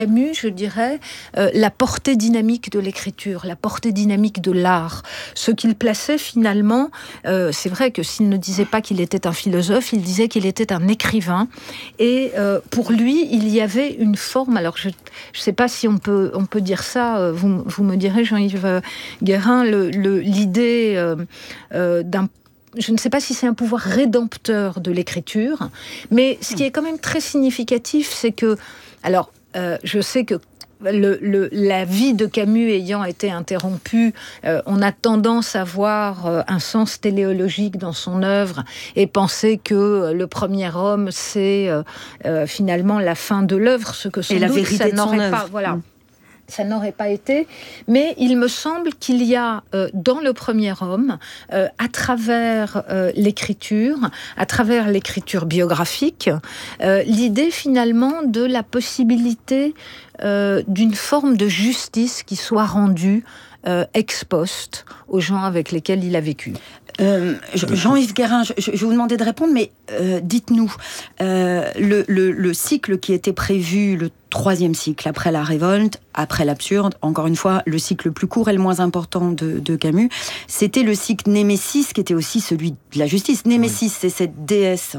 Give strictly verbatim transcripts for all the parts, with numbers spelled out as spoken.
Camus, je dirais, euh, la portée dynamique de l'écriture, la portée dynamique de l'art. Ce qu'il plaçait finalement, euh, c'est vrai que s'il ne disait pas qu'il était un philosophe, il disait qu'il était un écrivain. Et euh, pour lui, il y avait une forme, alors je ne sais pas si on peut, on peut dire ça, vous, vous me direz, Jean-Yves Guérin, le, le, l'idée euh, euh, d'un je ne sais pas si c'est un pouvoir rédempteur de l'écriture, mais ce qui est quand même très significatif, c'est que, alors, euh, je sais que le, le, la vie de Camus ayant été interrompue, euh, on a tendance à voir euh, un sens téléologique dans son œuvre et penser que euh, le premier homme, c'est euh, euh, finalement la fin de l'œuvre, ce que sans et doute la vérité ça de son n'aurait œuvre. pas. Voilà. Mmh. Ça n'aurait pas été, mais il me semble qu'il y a euh, dans le premier homme, euh, à travers euh, l'écriture, à travers l'écriture biographique, euh, l'idée finalement de la possibilité euh, d'une forme de justice qui soit rendue euh, ex post aux gens avec lesquels il a vécu. Euh, Jean-Yves Guérin, je, je, je vous demandais de répondre, mais euh, dites-nous, euh, le, le, le cycle qui était prévu, le troisième cycle, après la révolte, après l'absurde, encore une fois, le cycle le plus court et le moins important de, de Camus, c'était le cycle Némésis, qui était aussi celui de la justice. Némésis, oui. C'est cette déesse,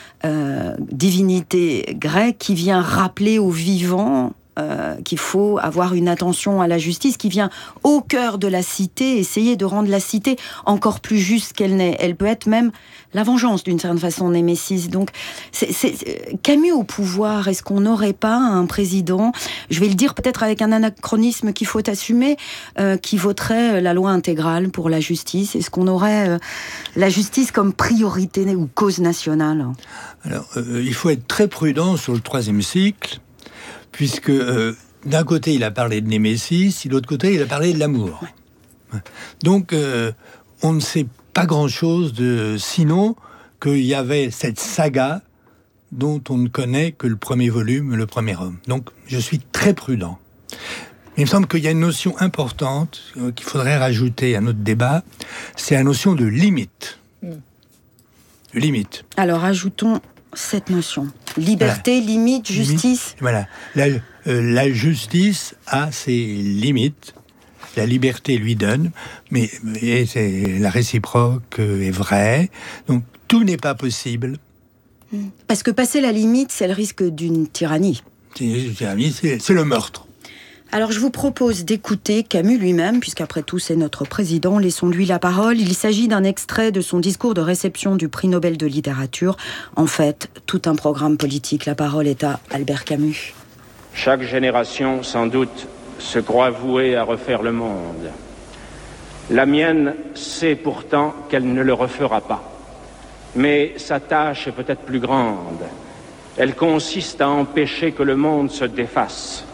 euh, divinité grecque, qui vient rappeler aux vivants Euh, qu'il faut avoir une attention à la justice, qui vient au cœur de la cité, essayer de rendre la cité encore plus juste qu'elle n'est. Elle peut être même la vengeance, d'une certaine façon, Némésis. Donc, c'est, c'est, Camus au pouvoir, est-ce qu'on n'aurait pas un président, je vais le dire peut-être avec un anachronisme qu'il faut assumer, euh, qui voterait la loi intégrale pour la justice? Est-ce qu'on aurait euh, la justice comme priorité ou cause nationale? Alors, euh, il faut être très prudent sur le troisième cycle, puisque euh, d'un côté, il a parlé de Némésis, de l'autre côté, il a parlé de l'amour. Ouais. Donc, euh, on ne sait pas grand-chose de sinon qu'il y avait cette saga dont on ne connaît que le premier volume, le premier homme. Donc, je suis très prudent. Il me semble qu'il y a une notion importante euh, qu'il faudrait rajouter à notre débat, c'est la notion de limite. Mm. Limite. Alors, ajoutons cette notion. Liberté, voilà. Limite, justice. Limite, voilà. La, euh, la justice a ses limites. La liberté lui donne, mais et c'est, la réciproque est vraie. Donc, tout n'est pas possible. Parce que passer la limite, c'est le risque d'une tyrannie. C'est, c'est, c'est le meurtre. Alors, je vous propose d'écouter Camus lui-même, puisqu'après tout, c'est notre président. Laissons-lui la parole. Il s'agit d'un extrait de son discours de réception du prix Nobel de littérature. En fait, tout un programme politique. La parole est à Albert Camus. Chaque génération, sans doute, se croit vouée à refaire le monde. La mienne sait pourtant qu'elle ne le refera pas. Mais sa tâche est peut-être plus grande. Elle consiste à empêcher que le monde se défasse.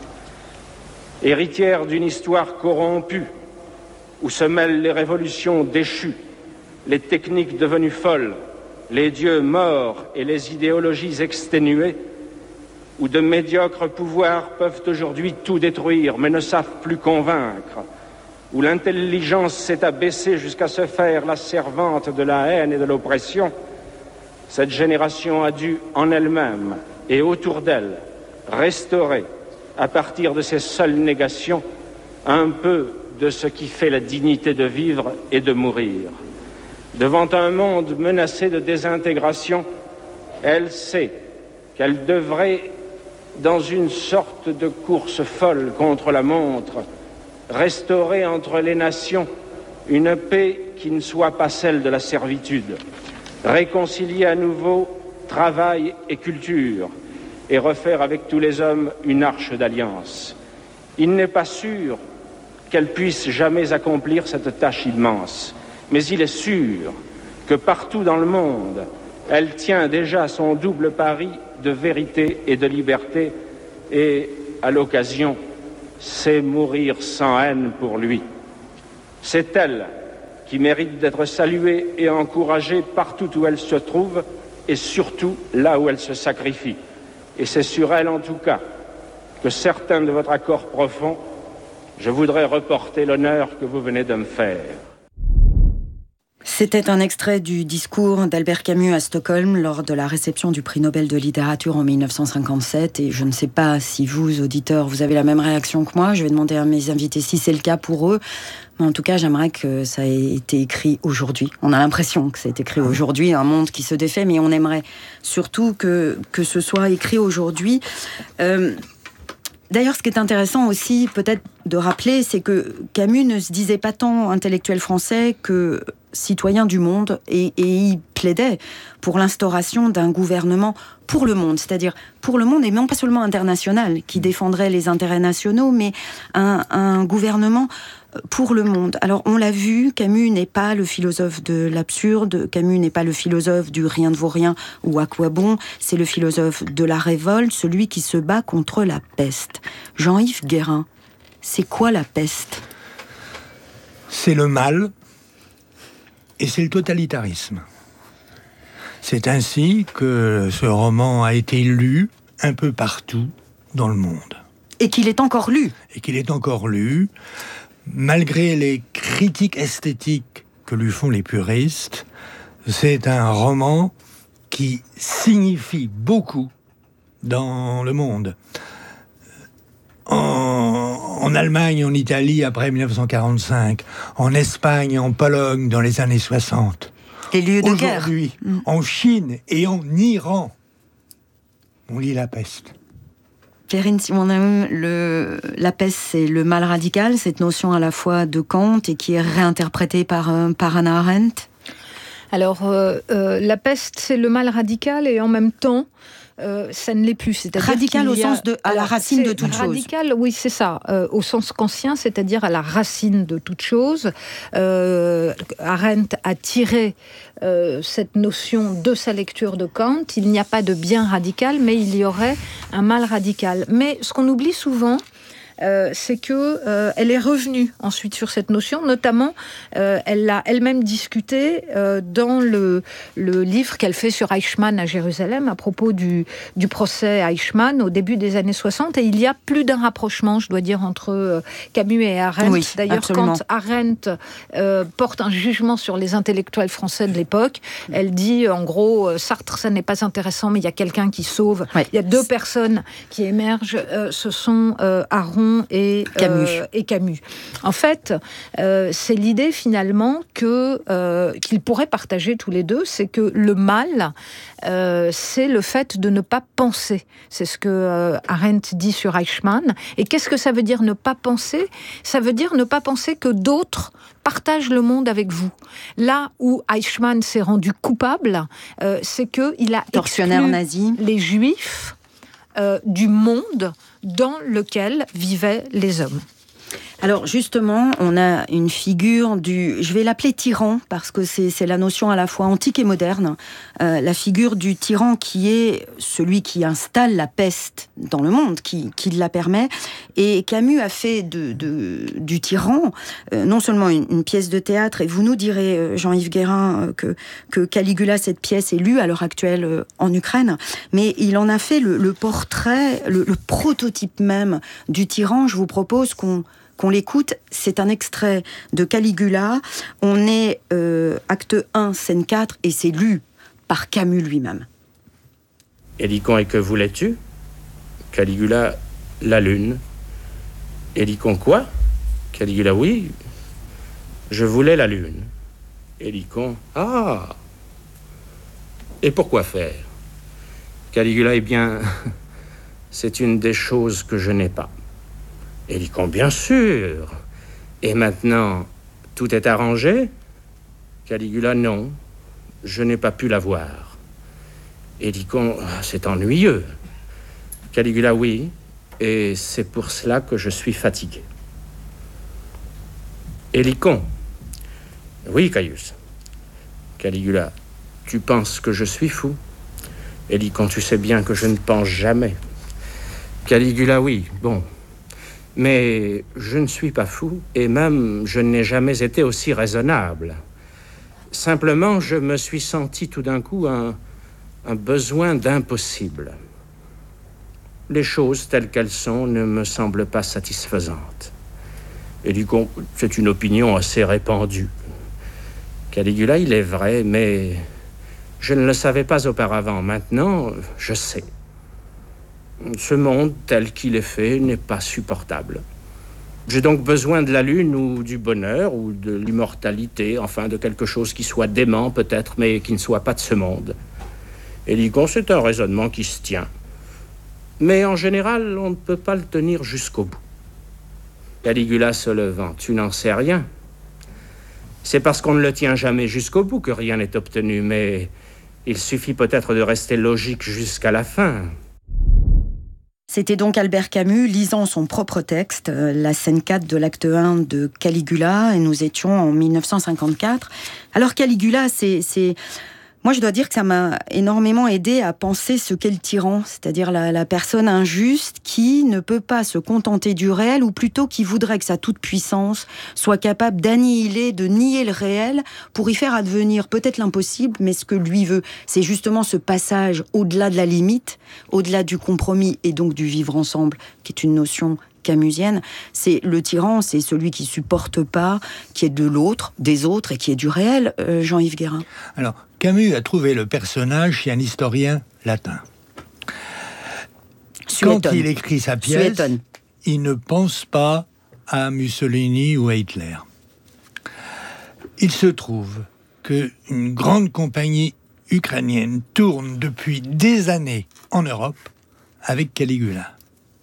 Héritière d'une histoire corrompue, où se mêlent les révolutions déchues, les techniques devenues folles, les dieux morts et les idéologies exténuées, où de médiocres pouvoirs peuvent aujourd'hui tout détruire, mais ne savent plus convaincre, où l'intelligence s'est abaissée jusqu'à se faire la servante de la haine et de l'oppression, cette génération a dû, en elle-même et autour d'elle, restaurer, à partir de ces seules négations, un peu de ce qui fait la dignité de vivre et de mourir. Devant un monde menacé de désintégration, elle sait qu'elle devrait, dans une sorte de course folle contre la montre, restaurer entre les nations une paix qui ne soit pas celle de la servitude, réconcilier à nouveau travail et culture, et refaire avec tous les hommes une arche d'alliance. Il n'est pas sûr qu'elle puisse jamais accomplir cette tâche immense, mais il est sûr que partout dans le monde, elle tient déjà son double pari de vérité et de liberté, et, à l'occasion, sait mourir sans haine pour lui. C'est elle qui mérite d'être saluée et encouragée partout où elle se trouve, et surtout là où elle se sacrifie. Et c'est sur elle, en tout cas, que certains de votre accord profond, je voudrais reporter l'honneur que vous venez de me faire. C'était un extrait du discours d'Albert Camus à Stockholm lors de la réception du prix Nobel de littérature en mille neuf cent cinquante-sept. Et je ne sais pas si vous, auditeurs, vous avez la même réaction que moi. Je vais demander à mes invités si c'est le cas pour eux. Mais en tout cas, j'aimerais que ça ait été écrit aujourd'hui. On a l'impression que ça a été écrit aujourd'hui, un monde qui se défait, mais on aimerait surtout que, que ce soit écrit aujourd'hui. Euh, D'ailleurs, ce qui est intéressant aussi, peut-être de rappeler, c'est que Camus ne se disait pas tant intellectuel français que citoyen du monde, et, et il plaidait pour l'instauration d'un gouvernement pour le monde, c'est-à-dire pour le monde, et non pas seulement international, qui défendrait les intérêts nationaux, mais un, un gouvernement pour le monde. Alors, on l'a vu, Camus n'est pas le philosophe de l'absurde, Camus n'est pas le philosophe du rien ne vaut rien ou à quoi bon, c'est le philosophe de la révolte, celui qui se bat contre la peste. Jean-Yves Guérin, c'est quoi la peste ? C'est le mal et c'est le totalitarisme. C'est ainsi que ce roman a été lu un peu partout dans le monde. Et qu'il est encore lu. Et qu'il est encore lu. Malgré les critiques esthétiques que lui font les puristes, c'est un roman qui signifie beaucoup dans le monde. En, en Allemagne, en Italie, après dix-neuf cent quarante-cinq, en Espagne, en Pologne, dans les années soixante. Les lieux de guerre. Aujourd'hui, mmh. en Chine et en Iran, on lit La Peste. Perrine Simon-Naoum, le, la peste, c'est le mal radical, cette notion à la fois de Kant et qui est réinterprétée par, euh, par Hannah Arendt. Alors, euh, euh, la peste, c'est le mal radical et en même temps, Euh, ça ne l'est plus. C'est-à-dire radical au a... sens de à la racine de toute chose. Radical, oui, c'est ça, euh, au sens kantien, c'est-à-dire à la racine de toute chose. Euh, Arendt a tiré euh, cette notion de sa lecture de Kant. Il n'y a pas de bien radical, mais il y aurait un mal radical. Mais ce qu'on oublie souvent, Euh, c'est que euh, elle est revenue ensuite sur cette notion, notamment euh, elle l'a elle-même discuté euh, dans le, le livre qu'elle fait sur Eichmann à Jérusalem à propos du, du procès Eichmann au début des années soixante, et il y a plus d'un rapprochement, je dois dire, entre euh, Camus et Arendt. Oui, d'ailleurs, absolument. Quand Arendt euh, porte un jugement sur les intellectuels français de l'époque, elle dit en gros Sartre, ça n'est pas intéressant, mais il y a quelqu'un qui sauve. Oui. Il y a deux personnes qui émergent, euh, ce sont euh, Aron Et Camus. Euh, et Camus. En fait, euh, c'est l'idée finalement que euh, qu'ils pourraient partager tous les deux, c'est que le mal, euh, c'est le fait de ne pas penser. C'est ce que euh, Arendt dit sur Eichmann. Et qu'est-ce que ça veut dire ne pas penser ? Ça veut dire ne pas penser que d'autres partagent le monde avec vous. Là où Eichmann s'est rendu coupable, euh, c'est qu'il a tortionnaire exclu nazi. les Juifs euh, du monde dans lequel vivaient les hommes. Alors justement, on a une figure du, je vais l'appeler tyran, parce que c'est, c'est la notion à la fois antique et moderne, euh, la figure du tyran qui est celui qui installe la peste dans le monde, qui, qui la permet. Et Camus a fait de, de, du tyran euh, non seulement une, une pièce de théâtre, et vous nous direz, euh, Jean-Yves Guérin, euh, que, que Caligula, cette pièce, est lue à l'heure actuelle euh, en Ukraine, mais il en a fait le, le portrait, le, le prototype même du tyran. Je vous propose qu'on qu'on l'écoute, c'est un extrait de Caligula. On est euh, acte un, scène quatre, et c'est lu par Camus lui-même. Hélicon, et que voulais-tu ? Caligula, la lune. Hélicon, quoi ? Caligula, oui, je voulais la lune. Hélicon, ah ! Et pourquoi faire ? Caligula, eh bien, c'est une des choses que je n'ai pas. Hélicon, bien sûr. Et maintenant, tout est arrangé ? Caligula, non. Je n'ai pas pu la voir. Hélicon, c'est ennuyeux. Caligula, oui. Et c'est pour cela que je suis fatigué. Hélicon. Oui, Caius. Caligula, tu penses que je suis fou ? Hélicon, tu sais bien que je ne pense jamais. Caligula, oui, bon. Mais je ne suis pas fou, et même je n'ai jamais été aussi raisonnable. Simplement, je me suis senti tout d'un coup un, un besoin d'impossible. Les choses telles qu'elles sont ne me semblent pas satisfaisantes. Et du coup, c'est une opinion assez répandue. Caligula, il est vrai, mais je ne le savais pas auparavant. Maintenant, je sais. Ce monde tel qu'il est fait n'est pas supportable. J'ai donc besoin de la lune ou du bonheur ou de l'immortalité, enfin de quelque chose qui soit dément peut-être, mais qui ne soit pas de ce monde. Hélicon, c'est un raisonnement qui se tient. Mais en général, on ne peut pas le tenir jusqu'au bout. Caligula se levant, tu n'en sais rien. C'est parce qu'on ne le tient jamais jusqu'au bout que rien n'est obtenu, mais il suffit peut-être de rester logique jusqu'à la fin. C'était donc Albert Camus lisant son propre texte, euh, la scène quatre de l'acte un de Caligula, et nous étions en mille neuf cent cinquante-quatre. Alors Caligula, c'est... c'est... Moi, je dois dire que ça m'a énormément aidé à penser ce qu'est le tyran, c'est-à-dire la, la personne injuste qui ne peut pas se contenter du réel, ou plutôt qui voudrait que sa toute-puissance soit capable d'annihiler, de nier le réel, pour y faire advenir peut-être l'impossible, mais ce que lui veut. C'est justement ce passage au-delà de la limite, au-delà du compromis et donc du vivre ensemble, qui est une notion camusienne. C'est le tyran, c'est celui qui supporte pas, qui est de l'autre, des autres et qui est du réel, euh, Jean-Yves Guérin. Alors, Camus a trouvé le personnage chez un historien latin. Suétone. Quand il écrit sa pièce, Suétone. il ne pense pas à Mussolini ou à Hitler. Il se trouve qu'une grande compagnie ukrainienne tourne depuis des années en Europe avec Caligula.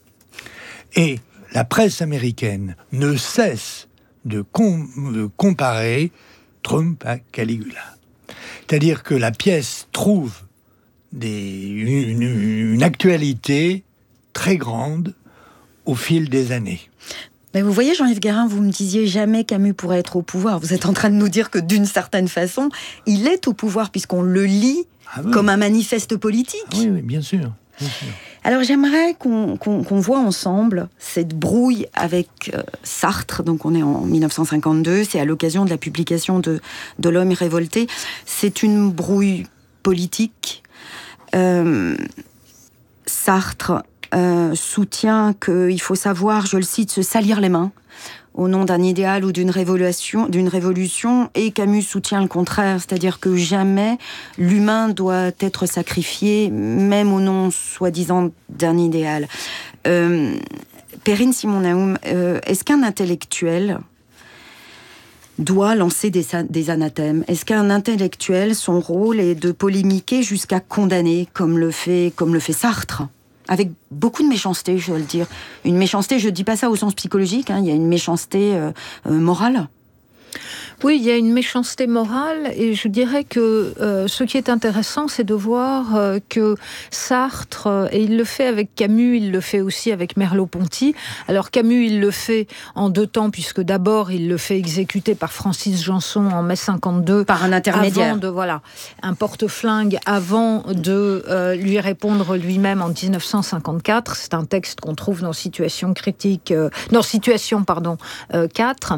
Et la presse américaine ne cesse de, com- de comparer Trump à Caligula. C'est-à-dire que la pièce trouve des, une, une actualité très grande au fil des années. Mais vous voyez, Jean-Yves Guérin, vous me disiez jamais Camus pourrait être au pouvoir. Vous êtes en train de nous dire que d'une certaine façon, il est au pouvoir puisqu'on le lit ah oui. comme un manifeste politique. Ah oui, oui, bien sûr. Bien sûr. Alors j'aimerais qu'on, qu'on, qu'on voit ensemble cette brouille avec euh, Sartre. Donc on est en mille neuf cent cinquante-deux, c'est à l'occasion de la publication de, de L'Homme révolté. C'est une brouille politique. Euh, Sartre euh, soutient qu'il faut savoir, je le cite, se salir les mains au nom d'un idéal ou d'une révolution, d'une révolution, et Camus soutient le contraire, c'est-à-dire que jamais l'humain doit être sacrifié, même au nom, soi-disant, d'un idéal. Euh, Perrine Simon-Naoum, euh, est-ce qu'un intellectuel doit lancer des, des anathèmes? Est-ce qu'un intellectuel, son rôle est de polémiquer jusqu'à condamner, comme le fait, comme le fait Sartre ? Avec beaucoup de méchanceté, je dois le dire. Une méchanceté, je ne dis pas ça au sens psychologique, hein, il y a une méchanceté euh, euh, morale. Oui, il y a une méchanceté morale, et je dirais que euh, ce qui est intéressant, c'est de voir euh, que Sartre, euh, et il le fait avec Camus, il le fait aussi avec Merleau-Ponty. Alors Camus, il le fait en deux temps, puisque d'abord, il le fait exécuter par Francis Janson en mai cinquante-deux. Par un intermédiaire. Avant de, voilà, un porte-flingue, avant de euh, lui répondre lui-même en dix-neuf cent cinquante-quatre. C'est un texte qu'on trouve dans Situation critique, euh, non, Situation, pardon, euh, quatre.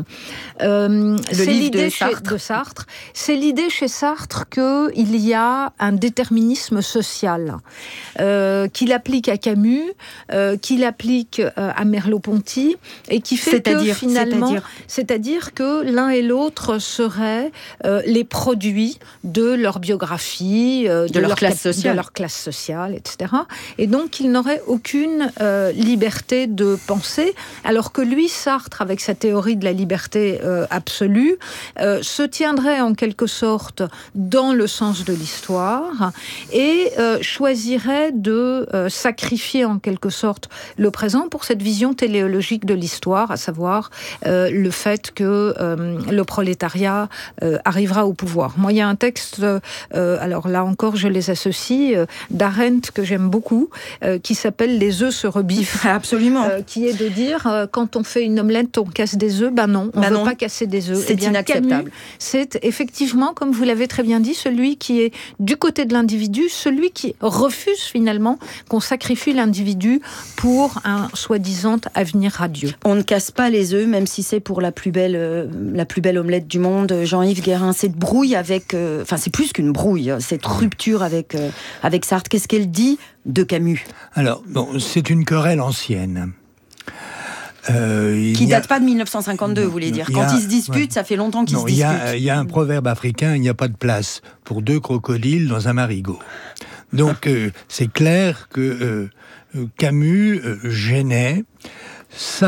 Euh, le livre de Sartre. de Sartre. C'est l'idée chez Sartre qu'il y a un déterminisme social euh, qu'il applique à Camus, euh, qu'il applique euh, à Merleau-Ponty, et qui fait c'est-à-dire, que finalement, c'est-à-dire, c'est-à-dire que l'un et l'autre seraient euh, les produits de leur biographie, euh, de, de, leur leur classe cap- sociale. de leur classe sociale, et cetera. Et donc, ils n'auraient aucune euh, liberté de penser, alors que lui, Sartre, avec sa théorie de la liberté euh, absolue, Euh, se tiendrait en quelque sorte dans le sens de l'histoire et euh, choisirait de euh, sacrifier en quelque sorte le présent pour cette vision téléologique de l'histoire, à savoir euh, le fait que euh, le prolétariat euh, arrivera au pouvoir. Moi, il y a un texte, euh, alors là encore, je les associe, euh, d'Arendt que j'aime beaucoup, euh, qui s'appelle « Les œufs se rebiffent ». Absolument. Euh, qui est de dire, euh, quand on fait une omelette, on casse des œufs. Ben non, on ne ben veut pas casser des œufs. C'est eh bien, inacceptable. Camus, c'est effectivement, comme vous l'avez très bien dit, celui qui est du côté de l'individu, celui qui refuse finalement qu'on sacrifie l'individu pour un soi-disant avenir radieux. On ne casse pas les œufs, même si c'est pour la plus belle, euh, la plus belle omelette du monde. Jean-Yves Guérin, cette brouille avec... Euh, enfin, c'est plus qu'une brouille, cette rupture avec, euh, avec Sartre. Qu'est-ce qu'elle dit de Camus ? Alors, bon, c'est une querelle ancienne. Euh, qui ne a... date pas de mille neuf cent cinquante-deux, vous voulez dire. Il Quand a... ils se disputent, ouais. ça fait longtemps qu'ils non, se disputent. Il y, y a un proverbe africain, il n'y a pas de place pour deux crocodiles dans un marigot. Donc euh, c'est clair que euh, Camus euh, gênait. Ça